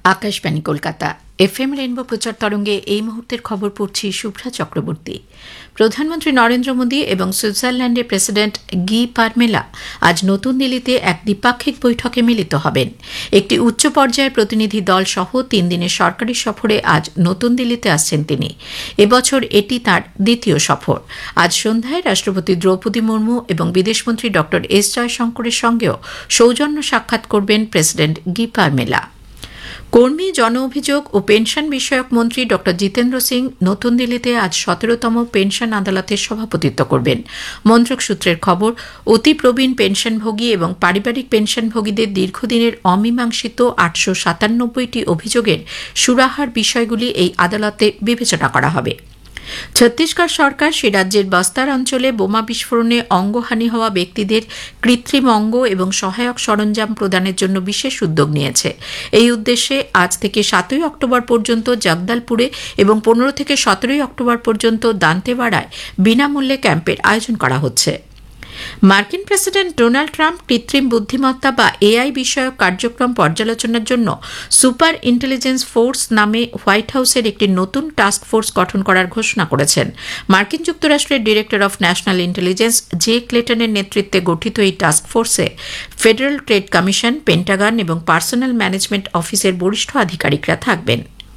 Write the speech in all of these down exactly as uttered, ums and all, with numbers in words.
Akashvani Kolkata FM rainbow প্রচার তরঙ্গে এই মুহূর্তের খবর পড়ছি শুভ্রা চক্রবর্তী। প্রধানমন্ত্রী নরেন্দ্র মোদী এবং সুইজারল্যান্ডের প্রেসিডেন্ট গি পারমেলা আজ নতুন দিল্লিতে এক দ্বিপাক্ষিক বৈঠকে মিলিত হবেন। একটি উচ্চ পর্যায়ের প্রতিনিধি দল সহ তিন দিনের সরকারি সফরে আজ নতুন দিল্লিতে আসছেন তিনি। এবছর এটি তাঁর দ্বিতীয় সফর। আজ সন্ধ্যায় রাষ্ট্রপতি দ্রৌপদী মুর্মু এবং বিদেশমন্ত্রী ড এস জয়শঙ্করের সঙ্গেও সৌজন্য সাক্ষাৎ করবেন প্রেসিডেন্ট গি পারমেলা। কর্মী, জন অভিযোগ ও পেনশন বিষয়ক মন্ত্রী ড জিতেন্দ্র সিং নতুন দিল্লিতে আজ সতেরোতম পেনশন আদালতের সভাপতিত্ব করবেন। মন্ত্রক সূত্রের খবর, অতি প্রবীণ পেনশনভোগী এবং পারিবারিক পেনশনভোগীদের দীর্ঘদিনের অমীমাংসিত আটশো সাতানব্বইটি অভিযোগের সুরাহার বিষয়গুলি এই আদালতে বিবেচনা করা হবে। ছত্তিশগড় সরকার সে রাজ্যের বস্তার অঞ্চলে বোমা বিস্ফোরণে অঙ্গহানি হওয়া ব্যক্তিদের কৃত্রিম অঙ্গ এবং সহায়ক সরঞ্জাম প্রদানের জন্য বিশেষ উদ্যোগ নিয়েছে। এই উদ্দেশ্যে আজ থেকে সাতই অক্টোবর পর্যন্ত জগদলপুরে এবং পনেরো থেকে সতেরোই অক্টোবর পর্যন্ত দান্তেওয়াড়ায় বিনামূল্যে ক্যাম্পের আয়োজন করা হচ্ছে। মার্কিন প্রেসিডেন্ট ডোনাল্ড ট্রাম্প কৃত্রিম বুদ্ধিমত্তা বা এআই বিষয়ক কার্যক্রম পর্যালোচনার জন্য সুপার ইন্টেলিজেন্স ফোর্স নামে হোয়াইট হাউসের একটি নতুন টাস্ক ফোর্স গঠন করার ঘোষণা করেছেন। মার্কিন যুক্তরাষ্ট্রের director of national intelligence J ক্লেটনের নেতৃত্বে গঠিত এই task ফোর্সে federal trade commission, Pentagon এবং পার্সোনাল ম্যানেজমেন্ট অফিসের বরিষ্ঠ আধিকারিকরা থাকবেন।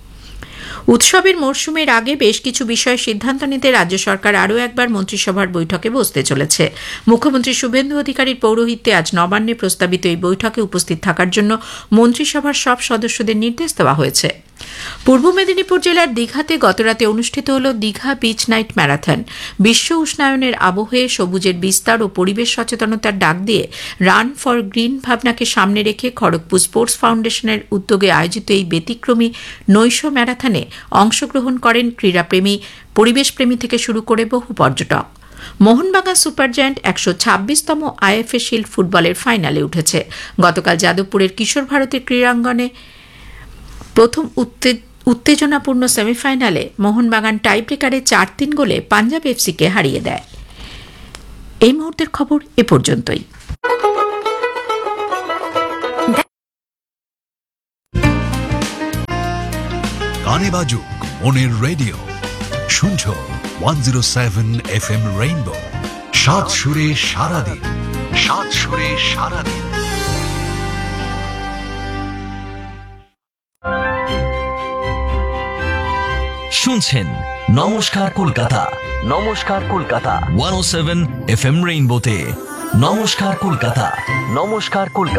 উৎসবের মরশুমের আগে বেশ কিছু বিষয়ে সিদ্ধান্ত নিতে রাজ্য সরকার আরও একবার মন্ত্রিসভার বৈঠকে বসতে চলেছে। মুখ্যমন্ত্রী শুভেন্দু অধিকারীর পৌরোহিত্যে আজ নবান্নে প্রস্তাবিত এই বৈঠকে উপস্থিত থাকার জন্য মন্ত্রিসভার সব সদস্যদের নির্দেশ দেওয়া হয়েছে। পূর্ব মেদিনীপুর জেলার দীঘাতে গতরাতে অনুষ্ঠিত হল দীঘা বিচ নাইট ম্যারাথন। বিশ্ব উষ্ণায়নের আবহে সবুজের বিস্তার ও পরিবেশ সচেতনতার ডাক দিয়ে রান ফর গ্রিন ভাবনাকে সামনে রেখে খড়গপুর স্পোর্টস ফাউন্ডেশনের উদ্যোগে আয়োজিত এই ব্যতিক্রমী নৈশ ম্যারাথনে অংশগ্রহণ করেন ক্রীড়াপ্রেমী, পরিবেশপ্রেমী থেকে শুরু করে বহু পর্যটক। মোহনবাগান সুপার জায়ান্ট একশো ছাব্বিশতম আইএফএ শিল্ড ফুটবলের ফাইনালে উঠেছে। গতকাল যাদবপুরের কিশোর ভারতীর ক্রীড়াঙ্গনে প্রথম উত্তেজনাপূর্ণ সেমিফাইনালে মোহনবাগান টাইব্রেকারে চার তিন গোলে পাঞ্জাব এফসিকে হারিয়ে দেয়। এই মুহূর্তের খবর এ পর্যন্তই। গানে বাজুক মনের রেডিও, শুনছো one zero seven F M rainbow. সাত সুরে সারাদিন, সাত সুরে সারাদিন। শুনছেন নমস্কার কলকাতা, নমস্কার কলকাতা ওয়ান ও সেভেন এফ এম রেইনবোতে। নমস্কার কলকাতা, নমস্কার কলকাতা।